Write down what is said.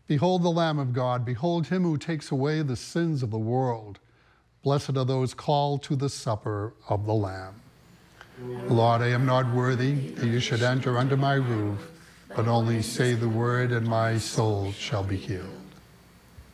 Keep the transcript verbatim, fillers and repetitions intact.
Behold the Lamb of God. Behold him who takes away the sins of the world. Blessed are those called to the supper of the Lamb. Lord, I am not worthy that you should enter under my roof, but only say the word and my soul shall be healed.